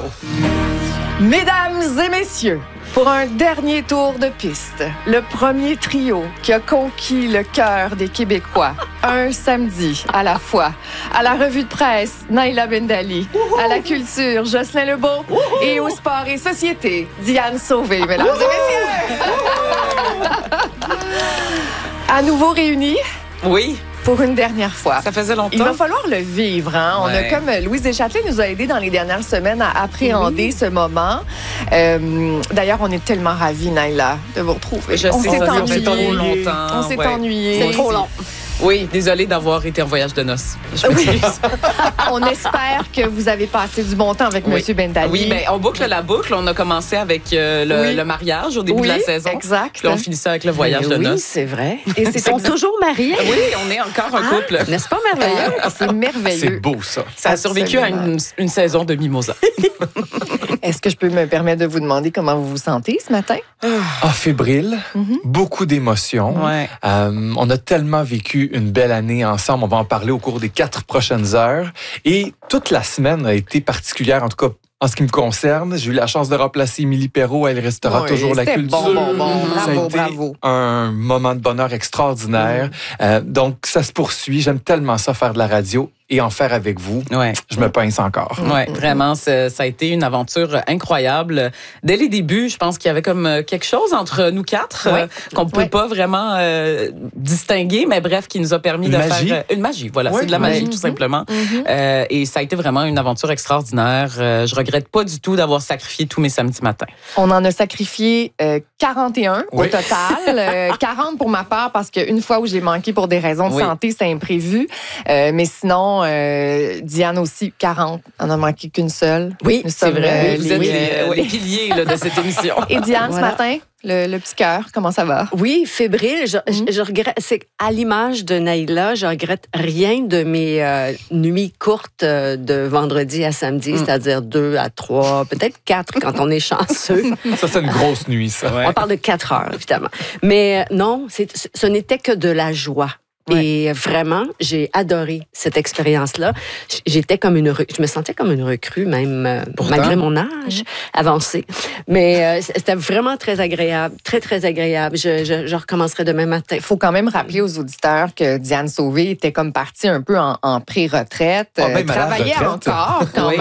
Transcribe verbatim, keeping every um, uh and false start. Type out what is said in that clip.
Mesdames et messieurs, pour un dernier tour de piste, le premier trio qui a conquis le cœur des Québécois, un samedi à la fois. À la revue de presse, Naïla Bendali. À la culture, Jocelyn Lebeau. Et au sport et société, Diane Sauvé, mesdames et messieurs. À nouveau réunis. Oui. Pour une dernière fois. Ça faisait longtemps. Il va falloir le vivre. Hein? On ouais. a comme Louise Deschâtelet nous a aidé dans les dernières semaines à appréhender oui. ce moment. Euh, D'ailleurs, on est tellement ravis, Naïla, de vous retrouver. Je on sais, s'est ça ennuyé. fait trop longtemps. On s'est ouais. ennuyé. C'est trop long. Oui, désolée d'avoir été en voyage de noces. Oui. On espère que vous avez passé du bon temps avec oui. M. Bendali. Oui, bien, on boucle la boucle. On a commencé avec euh, le, oui. le mariage au début oui, de la saison. Exact. Puis on finit ça avec le voyage Mais de oui, noces. c'est vrai. Et c'est Ils sont toujours mariés. Oui, on est encore un couple. Ah, n'est-ce pas merveilleux? Ah, c'est merveilleux. C'est beau, ça. Ça a survécu à une, une saison de mimosa. Est-ce que je peux me permettre de vous demander comment vous vous sentez ce matin? Ah, fébrile, mm-hmm. beaucoup d'émotions. Ouais. Euh, on a tellement vécu une belle année ensemble. On va en parler au cours des quatre prochaines heures. Et toute la semaine a été particulière, en tout cas en ce qui me concerne. J'ai eu la chance de remplacer Émilie Perrault. Elle restera oui, toujours la culture. Bon, bon, bon. Bravo, ça a été bravo. un moment de bonheur extraordinaire. Mm. Euh, donc, ça se poursuit. J'aime tellement ça, faire de la radio. Et en faire avec vous, ouais. je me pince encore. Oui, vraiment, ça a été une aventure incroyable. Dès les débuts, je pense qu'il y avait comme quelque chose entre nous quatre ouais. euh, qu'on ne peut ouais. pas vraiment euh, distinguer, mais bref, qui nous a permis une de magie. faire... Une magie, voilà, ouais. c'est de la magie, ouais. tout simplement. Mm-hmm. Euh, et ça a été vraiment une aventure extraordinaire. Euh, je regrette pas du tout d'avoir sacrifié tous mes samedis matins. On en a sacrifié euh, quarante et un oui. au total. euh, quarante pour ma part, parce qu'une fois où j'ai manqué pour des raisons de oui. santé, c'était imprévu. Euh, mais sinon... Euh, Diane aussi, quarante. On n'a manqué qu'une seule. Oui, c'est vrai. Euh, Vous êtes les, les, euh, les piliers là, de cette émission. Et Diane, voilà. ce matin, le, le petit cœur, comment ça va? Oui, fébrile. Je, mm-hmm. je, je regrette, c'est à l'image de Naïla, je regrette rien de mes euh, nuits courtes euh, de vendredi à samedi, mm. c'est-à-dire deux à trois, peut-être quatre quand on est chanceux. Ça, c'est une grosse nuit, ça. Ouais. On parle de quatre heures, évidemment. Mais euh, non, c'est, ce n'était que de la joie. Ouais. Et vraiment, j'ai adoré cette expérience-là. J'étais comme une, je me sentais comme une recrue, même Pourtant. malgré mon âge mmh. avancé. Mais euh, c'était vraiment très agréable, très, très agréable. Je, je, je recommencerai demain matin. Il faut quand même rappeler aux auditeurs que Diane Sauvé était comme partie un peu en, en pré-retraite. Oh, euh, travaillait encore quand